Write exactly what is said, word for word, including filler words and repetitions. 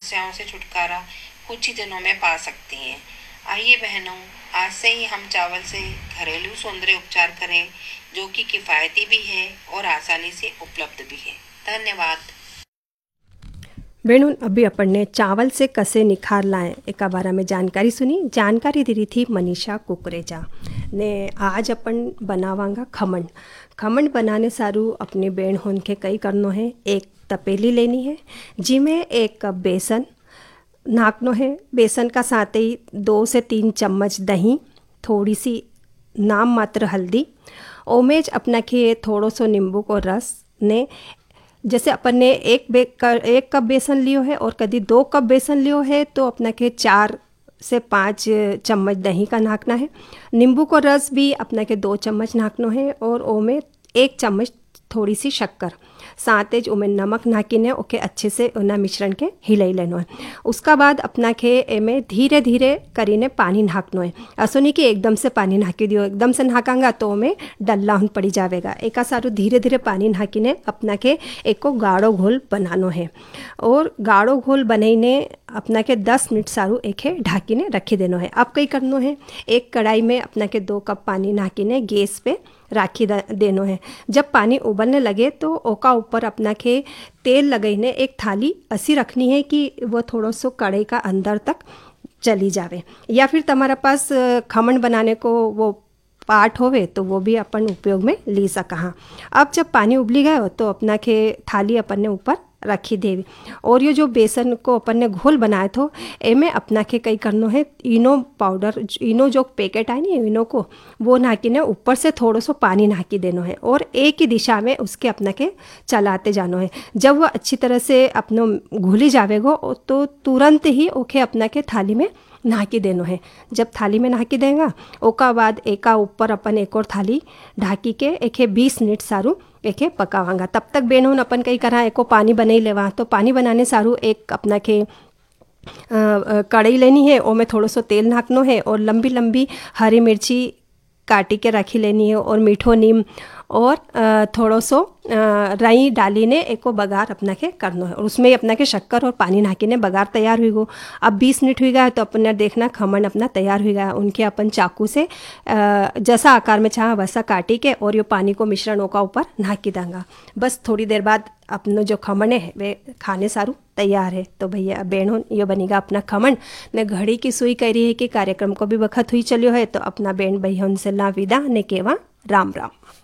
समस्याओं से छुटकारा कुछ ही दिनों में पा सकती हैं। आइए बहनों, आज से ही हम चावल से घरेलू सौंदर्य उपचार करें, जो कि किफ़ायती भी है और आसानी से उपलब्ध भी है। धन्यवाद। बहनों, अभी अपन ने चावल से कैसे निखार लाएं एक बारे में जानकारी सुनी। जानकारी दे रही थी मनीषा कुकरेजा ने। आज अपन बनावांगा खमण। खमण बनाने सारू अपने बेण होन के कई करनो है। एक तपेली लेनी है, जिमें एक कप बेसन नाकनो है। बेसन का साथ ही दो से तीन चम्मच दही, थोड़ी सी नाम मात्र हल्दी, ओमेज अपना के थोड़ो सो नींबू को रस ने। जैसे अपन ने एक बे एक कप बेसन लियो है और कभी दो कप बेसन लियो है तो अपना के चार से पाँच चम्मच दही का नाकना है। नींबू को रस भी अपना के दो चम्मच नाकनो है और ओमे एक चम्मच थोड़ी सी शक्कर, साथ ही उमें नमक नाकिने ओके अच्छे से उना मिश्रण के हिलाई लेनो है। उसका बाद अपना के एमे धीरे धीरे करीने पानी नाकनो है। ऐसो नहीं कि एकदम से पानी नाकी दियो, एकदम से नाकांगा तो ओमे डल्ला हुन पड़ी जावेगा। एका सारू धीरे धीरे पानी नाकीने अपना के एक को गाढ़ो घोल बनानो है। और गाढ़ो घोल बनाईने अपना के दस मिनट सारू एके ढाकीने रखी देनो है। अब कई करनो है, एक कढ़ाई में अपना के दो कप पानी नाकीने गैस पे राखी देनो है। जब पानी उबलने लगे तो ओका ऊपर अपना के तेल लगाईने एक थाली ऐसी रखनी है कि वो थोड़ा सो कढ़ाई का अंदर तक चली जावे। या फिर तुम्हारे पास खमण बनाने को वो पाट होवे तो वो भी अपन उपयोग में ली सका। अब जब पानी उबली गया तो अपना के थाली अपन ने ऊपर रखी देवी। और ये जो बेसन को अपन ने घोल बनाया था, एमे अपना के कई करनो है इनो पाउडर, इनो जो पैकेट आए नहीं इनो को, वो नाकी ने ऊपर से थोड़ा सा पानी नाकी देनो है और एक ही दिशा में उसके अपना के चलाते जानो है। जब वो अच्छी तरह से अपनो घुली जावेगो तो तुरंत ही ओके अपना के थाली में नाकी देनो है। जब थाली में नाकी देगा ओका बाद एका ऊपर अपन एक और थाली ढाकी के एक बीस मिनट सारू एके पकावांगा। तब तक बेनोन अपन कई करा एको पानी बनाई लेवा। तो पानी बनाने सारू एक अपना के कढ़ाई लेनी है, ओमें थोड़ा सो तेल नाकनो है और लंबी लंबी हरी मिर्ची काटी के रखी लेनी है और मीठो नीम और थोड़ा सो राई डाली ने एको बगार अपना के करना है। और उसमें अपना के शक्कर और पानी नाकी ने बगार तैयार हुई गो। अब बीस मिनट हुई गया तो अपना देखना खमण अपना तैयार हुई गया। उनके अपन चाकू से जैसा आकार में चाहा वैसा काटी के और ये पानी को मिश्रणों का ऊपर नाकी देंगा। बस थोड़ी देर बाद अपनो जो खमण है वे खाने सारू तैयार है। तो भैया बेणों ये बनेगा अपना खमण ने। घड़ी की सुई कह रही है कि कार्यक्रम को भी वक्त हुई चलियो है। तो अपना बेण भैया उनसे ला विदा ने केवा राम राम।